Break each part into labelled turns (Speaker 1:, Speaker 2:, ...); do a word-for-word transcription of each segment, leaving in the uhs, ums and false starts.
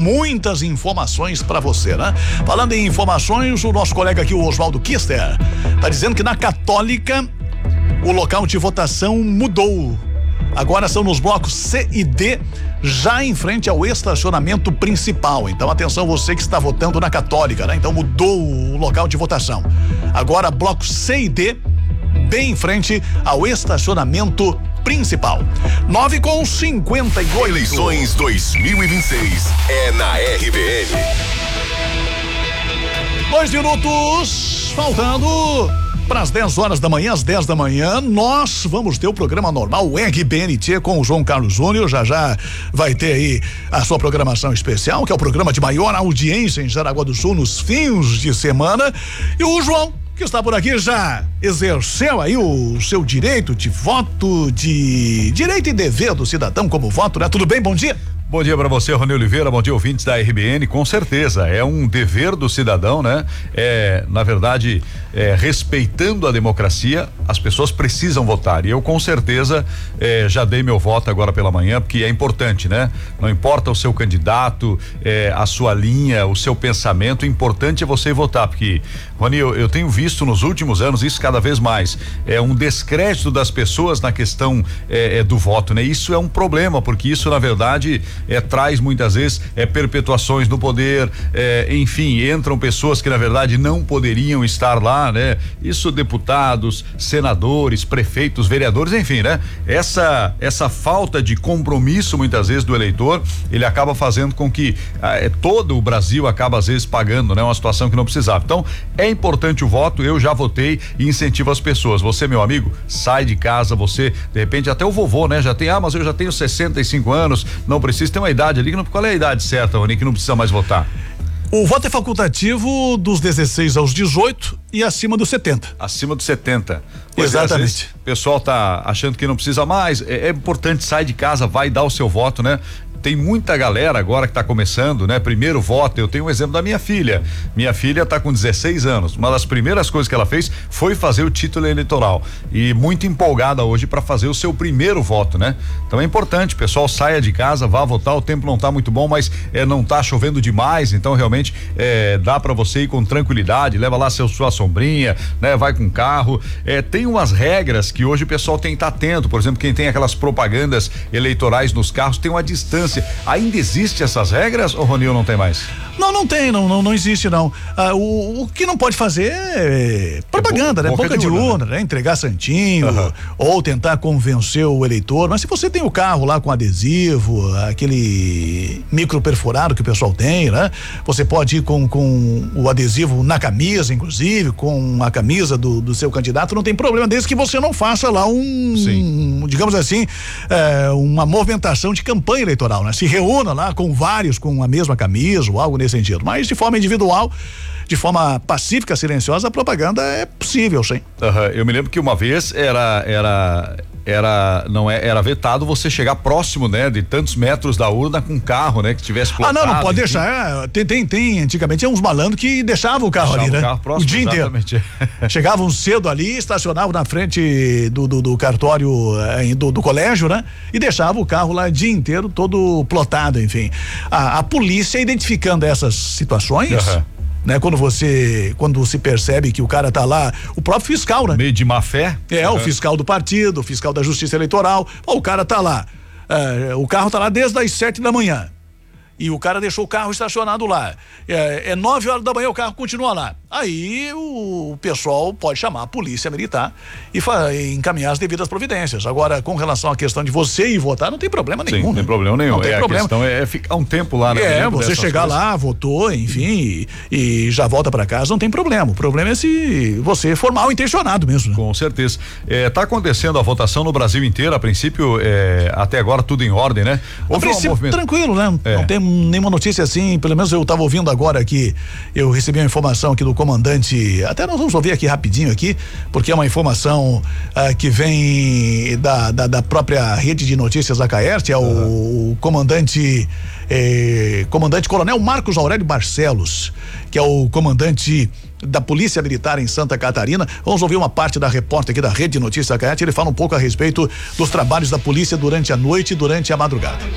Speaker 1: muitas informações para você, né? Falando em informações, o nosso colega aqui, o Oswaldo Kister, tá dizendo que na Católica o local de votação mudou. Agora são nos blocos C e D, já em frente ao estacionamento principal. Então atenção, você que está votando na Católica, né? Então mudou o local de votação. Agora bloco C e D, bem em frente ao estacionamento principal. nove com cinquenta e oito.
Speaker 2: Eleições dois mil e vinte e seis é na R B N.
Speaker 1: Dois minutos faltando para as dez horas da manhã, às dez da manhã, nós vamos ter o programa normal, o R B N T com o João Carlos Júnior. Já já vai ter aí a sua programação especial, que é o programa de maior audiência em Jaraguá do Sul nos fins de semana. E o João, que está por aqui, já exerceu aí o seu direito de voto, de direito e dever do cidadão como voto, né? Tudo bem? Bom dia.
Speaker 3: Bom dia para você, Rony Oliveira, bom dia, ouvintes da R B N. Com certeza, é um dever do cidadão, né? É, na verdade, é, respeitando a democracia, as pessoas precisam votar. E eu, com certeza, é, já dei meu voto agora pela manhã, porque é importante, né? Não importa o seu candidato, é, a sua linha, o seu pensamento, o importante é você votar, porque, Rony, eu, eu tenho visto nos últimos anos isso cada vez mais. É um descrédito das pessoas na questão é, é, do voto, né? Isso é um problema, porque isso, na verdade, É, traz muitas vezes é, perpetuações no poder, é, enfim, entram pessoas que na verdade não poderiam estar lá, né? Isso, deputados, senadores, prefeitos, vereadores, enfim, né? Essa essa falta de compromisso muitas vezes do eleitor, ele acaba fazendo com que é, todo o Brasil acaba às vezes pagando, né? Uma situação que não precisava. Então, é importante o voto, eu já votei e incentivo as pessoas. Você, meu amigo, sai de casa, você, de repente, até o vovô, né? Já tem, ah, mas eu já tenho sessenta e cinco anos, não preciso. Tem uma idade ali, que não, qual é a idade certa, Rony, que não precisa mais votar?
Speaker 1: O voto é facultativo dos dezesseis aos dezoito e acima dos setenta.
Speaker 3: Acima dos setenta. Pois
Speaker 1: exatamente.
Speaker 3: É, o pessoal tá achando que não precisa mais, é, é importante, sai de casa, vai dar o seu voto, né? Tem muita galera agora que tá começando, né? Primeiro voto, eu tenho um exemplo da minha filha. Minha filha tá com dezesseis anos. Uma das primeiras coisas que ela fez foi fazer o título eleitoral. E muito empolgada hoje para fazer o seu primeiro voto, né? Então é importante, pessoal, saia de casa, vá votar. O tempo não tá muito bom, mas é, não tá chovendo demais, então realmente é, dá para você ir com tranquilidade, leva lá seu, sua sombrinha, né? Vai com carro. É, tem umas regras que hoje o pessoal tem que estar atento. Por exemplo, quem tem aquelas propagandas eleitorais nos carros tem uma distância. Ainda existe essas regras ou, Rony, não tem mais?
Speaker 1: Não, não tem, não, não, não existe não. Ah, o, o que não pode fazer é propaganda, é bo- né? Boca, boca de, de urna, urna, né? Entregar santinho, uhum. Ou tentar convencer o eleitor. Mas se você tem o carro lá com adesivo, aquele micro perfurado que o pessoal tem, né? Você pode ir com, com o adesivo na camisa, inclusive, com a camisa do, do seu candidato, não tem problema, desde que você não faça lá um, um digamos assim, é, uma movimentação de campanha eleitoral, né? Se reúna lá com vários com a mesma camisa ou algo nesse sentido, mas de forma individual, de forma pacífica, silenciosa, a propaganda é possível, sim.
Speaker 3: Uhum. Eu me lembro que uma vez era era era não é era vetado você chegar próximo, né, de tantos metros da urna com um carro, né, que tivesse plotado.
Speaker 1: Ah, não, não pode deixar. É, tem, tem, tem, antigamente tinha uns malandros que deixavam o carro deixava ali, o né? Carro próximo, o dia exatamente. Inteiro. Chegavam cedo ali, estacionavam na frente do, do, do cartório do, do colégio, né? E deixavam o carro lá o dia inteiro todo plotado, enfim. A, a polícia identificando essas situações. Uhum. Né? Quando você, quando se percebe que o cara tá lá, o próprio fiscal, né?
Speaker 3: Meio de má fé.
Speaker 1: É, uhum. O fiscal do partido, o fiscal da Justiça Eleitoral, ó, o cara tá lá, é, o carro tá lá desde as sete da manhã e o cara deixou o carro estacionado lá, é, é nove horas da manhã, o carro continua lá. Aí o, o pessoal pode chamar a polícia militar e, fa, e encaminhar as devidas providências. Agora, com relação à questão de você ir votar, não tem problema nenhum.
Speaker 3: Sim, não
Speaker 1: né?
Speaker 3: tem problema nenhum.
Speaker 1: Não tem
Speaker 3: é,
Speaker 1: problema.
Speaker 3: A questão é ficar um tempo lá, né?
Speaker 1: É, você chegar coisas. Lá, votou, enfim, e, e já volta para casa, não tem problema. O problema é se você for mal intencionado mesmo. Né?
Speaker 3: Com certeza. É, tá acontecendo a votação no Brasil inteiro, a princípio, é, até agora tudo em ordem, né?
Speaker 1: Houve a princípio, um movimento... tranquilo, né? É. Não tem nenhuma notícia assim, pelo menos eu estava ouvindo agora aqui, eu recebi uma informação aqui do comandante, até nós vamos ouvir aqui rapidinho aqui, porque é uma informação ah, que vem da, da, da própria rede de notícias da Caerte, é o, uhum. o comandante eh, comandante coronel Marcos Aurélio Barcelos, que é o comandante da Polícia Militar em Santa Catarina. Vamos ouvir uma parte da repórter aqui da rede de notícias da Caerte, ele fala um pouco a respeito dos trabalhos da polícia durante a noite e durante a madrugada.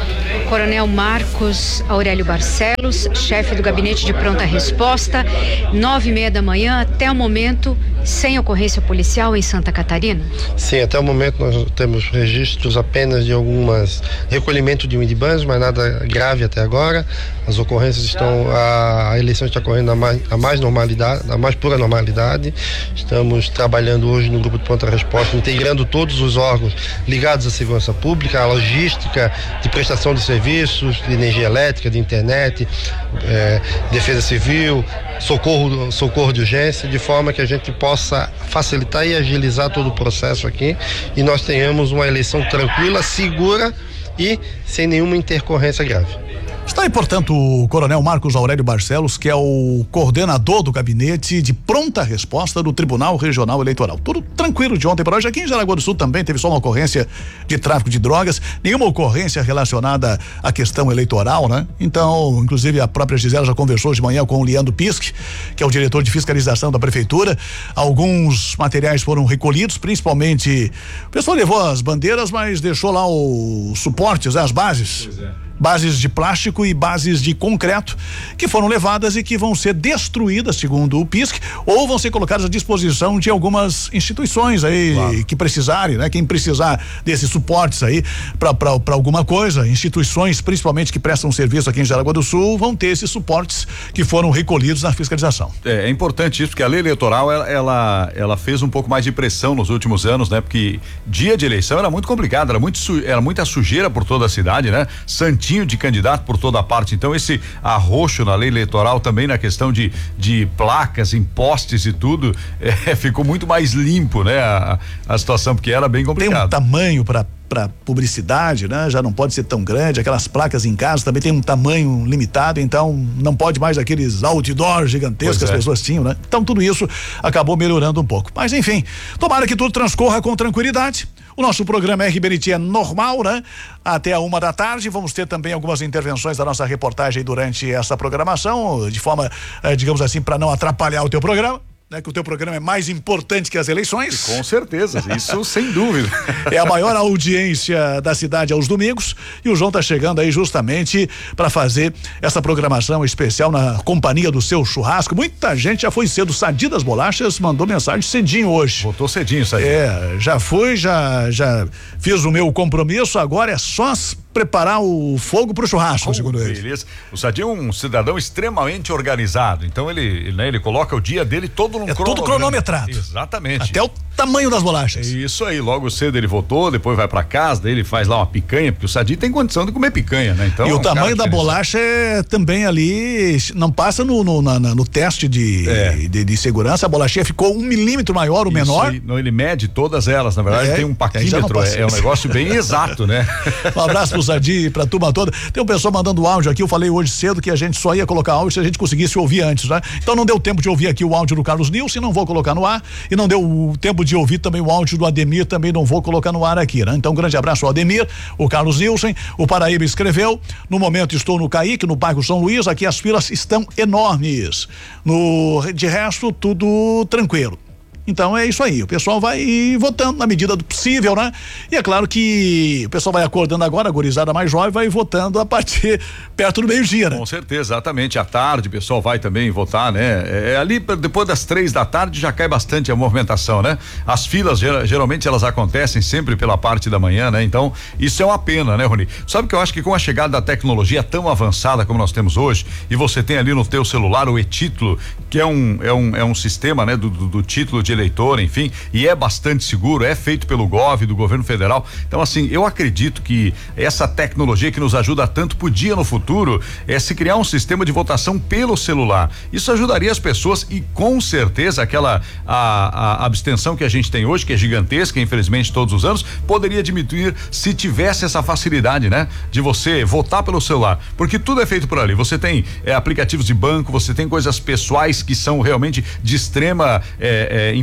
Speaker 4: Coronel Marcos Aurélio Barcelos, chefe do Gabinete de Pronta Resposta, nove e meia da manhã, até o momento, sem ocorrência policial em Santa Catarina?
Speaker 5: Sim, até o momento nós temos registros apenas de algumas recolhimento de Midibans, mas nada grave até agora. As ocorrências estão, a, a eleição está correndo a mais, a mais normalidade, a mais pura normalidade. Estamos trabalhando hoje no grupo de Pronta Resposta, integrando todos os órgãos ligados à segurança pública, à logística de prestação de serviços, de energia elétrica, de internet, é, defesa civil, socorro, socorro de urgência, de forma que a gente possa facilitar e agilizar todo o processo aqui e nós tenhamos uma eleição tranquila, segura e sem nenhuma intercorrência grave.
Speaker 1: Está aí, portanto, o Coronel Marcos Aurélio Barcelos, que é o coordenador do gabinete de pronta resposta do Tribunal Regional Eleitoral. Tudo tranquilo de ontem para hoje. Aqui em Jaraguá do Sul também teve só uma ocorrência de tráfico de drogas, nenhuma ocorrência relacionada à questão eleitoral, né? Então, inclusive a própria Gisela já conversou de manhã com o Leandro Pisque, que é o diretor de fiscalização da prefeitura. Alguns materiais foram recolhidos, principalmente o pessoal levou as bandeiras, mas deixou lá os suportes, as bases. Pois é. Bases de plástico e bases de concreto que foram levadas e que vão ser destruídas, segundo o P I S C, ou vão ser colocadas à disposição de algumas instituições aí, claro, que precisarem, né? Quem precisar desses suportes aí para alguma coisa, instituições principalmente que prestam serviço aqui em Jaraguá do Sul vão ter esses suportes que foram recolhidos na fiscalização. É, é importante isso, porque a lei eleitoral ela, ela ela fez um pouco mais de pressão nos últimos anos, né? Porque dia de eleição era muito complicado, era muito era muita sujeira por toda a cidade, né? Santinho de candidato por toda a parte, então esse arroxo na lei eleitoral também na questão de de placas, impostos e tudo, é, ficou muito mais limpo, né? A, a situação, porque era bem complicado. Tem um tamanho para para publicidade, né? Já não pode ser tão grande, aquelas placas em casa também tem um tamanho limitado, então não pode mais aqueles outdoors gigantescos que as pessoas tinham, né? Então tudo isso acabou melhorando um pouco, mas enfim, tomara que tudo transcorra com tranquilidade. O nosso programa R B N T é normal, né? Até a uma da tarde, vamos ter também algumas intervenções da nossa reportagem durante essa programação, de forma, eh, digamos assim, para não atrapalhar o teu programa. Né, que o teu programa é mais importante que as eleições. Com certeza, isso sem dúvida. É a maior audiência da cidade aos domingos e o João tá chegando aí justamente para fazer essa programação especial na companhia do seu churrasco. Muita gente já foi cedo. Sadi das Bolachas mandou mensagem cedinho hoje. Voltou cedinho, Sadi. É, já fui, já já fiz o meu compromisso, agora é só preparar o fogo pro churrasco, oh, segundo ele. Beleza. O Sadi é um cidadão extremamente organizado, então ele, né, ele coloca o dia dele todo num é tudo cronometrado. Exatamente. Até o tamanho das bolachas. Isso aí, logo cedo ele voltou, depois vai pra casa, daí ele faz lá uma picanha, porque o Sadi tem condição de comer picanha, né? Então, e o tamanho da bolacha é também ali, não passa no, no, na, no teste de, é. de, de segurança, a bolachinha ficou um milímetro maior, o Isso menor. Aí, não, ele mede todas elas, na verdade é, tem um paquímetro, é, é um negócio bem exato, né? Um abraço pro Sadi, pra turma toda. Tem um pessoal mandando áudio aqui, eu falei hoje cedo que a gente só ia colocar áudio se a gente conseguisse ouvir antes, né? Então não deu tempo de ouvir aqui o áudio do Carlos Nilson, não vou colocar no ar, e não deu tempo de ouvir também o áudio do Ademir, também não vou colocar no ar aqui, né? Então, um grande abraço ao Ademir, o Carlos Nilson, o Paraíba escreveu, no momento estou no Caique, no bairro São Luís, aqui as filas estão enormes, no, de resto, tudo tranquilo. Então é isso aí, o pessoal vai votando na medida do possível, né? E é claro que o pessoal vai acordando agora, a gurizada mais jovem vai votando a partir perto do meio-dia, né? Com certeza, exatamente, à tarde o pessoal vai também votar, né? É, ali depois das três da tarde já cai bastante a movimentação, né? As filas geralmente elas acontecem sempre pela parte da manhã, né? Então isso é uma pena, né, Rony? Sabe que eu acho que com a chegada da tecnologia tão avançada como nós temos hoje, e você tem ali no teu celular o e-título, que é um é um é um sistema, né, do, do, do título de eleitor, enfim, e é bastante seguro, é feito pelo Gov, do governo federal. Então, assim, eu acredito que essa tecnologia que nos ajuda tanto podia no futuro é se criar um sistema de votação pelo celular. Isso ajudaria as pessoas e com certeza aquela a, a abstenção que a gente tem hoje, que é gigantesca, infelizmente todos os anos, poderia diminuir se tivesse essa facilidade, né? De você votar pelo celular, porque tudo é feito por ali. Você tem é, aplicativos de banco, você tem coisas pessoais que são realmente de extrema é, é,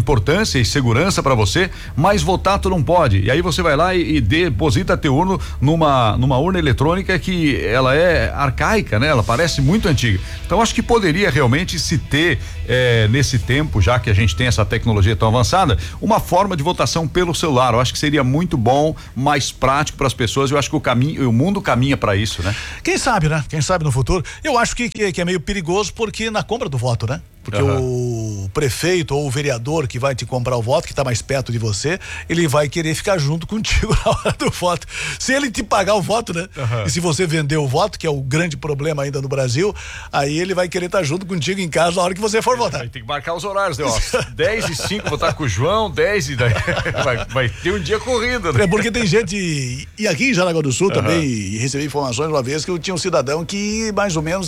Speaker 3: importância e segurança para você, mas votar tu não pode. E aí você vai lá e, e deposita teu urno numa numa urna eletrônica que ela é arcaica, né? Ela parece muito antiga. Então acho que poderia realmente se ter eh, nesse tempo, já que a gente tem essa tecnologia tão avançada, uma forma de votação pelo celular. Eu acho que seria muito bom, mais prático para as pessoas. Eu acho que o caminho, o mundo caminha para isso, né?
Speaker 1: Quem sabe, né? Quem sabe no futuro. Eu acho que, que, que é meio perigoso porque na compra do voto, né? Porque uhum. o prefeito ou o vereador que vai te comprar o voto, que está mais perto de você, ele vai querer ficar junto contigo na hora do voto. Se ele te pagar o voto, né? Uhum. E se você vender o voto, que é o grande problema ainda no Brasil, aí ele vai querer estar junto contigo em casa na hora que você for votar.
Speaker 3: Vai ter que marcar os horários, né? dez e cinco vou estar com o João, dez e daí vai, vai ter um dia corrido, né?
Speaker 1: É porque tem gente, e aqui em Jaraguá do Sul uhum. também, recebi informações uma vez que eu tinha um cidadão que mais ou menos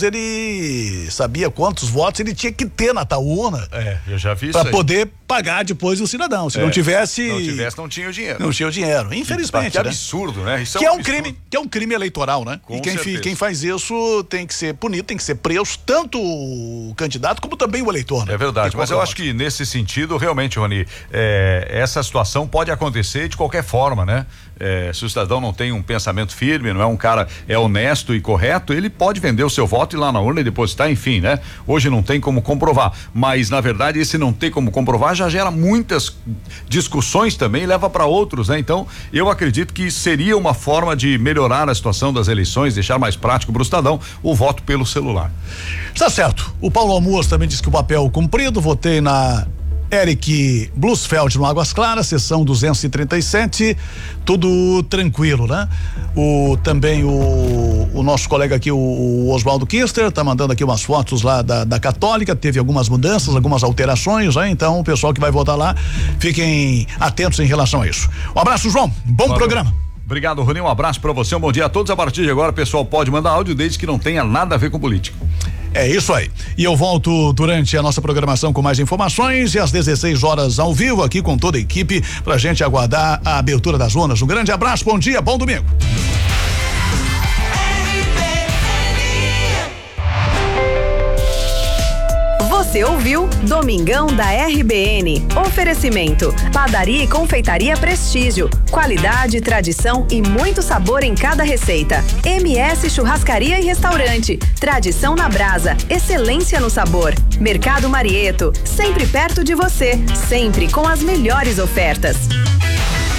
Speaker 1: ele sabia quantos votos ele tinha que ter na tal urna.
Speaker 3: É, eu já vi
Speaker 1: pra
Speaker 3: isso aí.
Speaker 1: poder pagar depois o cidadão. Se é, não tivesse.
Speaker 3: Não tivesse, não tinha o dinheiro.
Speaker 1: Não tinha o dinheiro. Infelizmente.
Speaker 3: Que
Speaker 1: né?
Speaker 3: absurdo, né? Isso
Speaker 1: que
Speaker 3: é um,
Speaker 1: é um crime, que é um crime eleitoral, né?
Speaker 3: Com
Speaker 1: e quem,
Speaker 3: certeza.
Speaker 1: quem faz isso tem que ser punido, tem que ser preso, tanto o candidato como também o eleitor. Né?
Speaker 3: É verdade, mas eu acho que nesse sentido, realmente, Rony, é, essa situação pode acontecer de qualquer forma, né? É, se o cidadão não tem um pensamento firme, não é um cara é honesto e correto, ele pode vender o seu voto e ir lá na urna e depositar, enfim, né? Hoje não tem como comprovar, mas na verdade esse não tem como comprovar já gera muitas discussões também e leva para outros, né? Então eu acredito que seria uma forma de melhorar a situação das eleições, deixar mais prático para o cidadão o voto pelo celular.
Speaker 1: Está certo. O Paulo Almoço também disse que o papel cumprido, votei na Eric Blusfeld no Águas Claras, sessão duzentos e trinta e sete, tudo tranquilo, né? O, também o, o nosso colega aqui, o, o Oswaldo Kister, tá mandando aqui umas fotos lá da, da Católica, teve algumas mudanças, algumas alterações, né? Então o pessoal que vai votar lá, fiquem atentos em relação a isso. Um abraço, João, bom Valeu. Programa.
Speaker 3: Obrigado, Rony, um abraço pra você, um bom dia a todos. A partir de agora, pessoal, pode mandar áudio desde que não tenha nada a ver com política.
Speaker 1: É isso aí. E eu volto durante a nossa programação com mais informações e às dezesseis horas ao vivo aqui com toda a equipe pra gente aguardar a abertura das urnas. Um grande abraço, bom dia, bom domingo.
Speaker 6: Você ouviu Domingão da R B N. Oferecimento: Padaria e Confeitaria Prestígio. Qualidade, tradição e muito sabor em cada receita. M S Churrascaria e Restaurante. Tradição na brasa, excelência no sabor. Mercado Marieto, sempre perto de você, sempre com as melhores ofertas.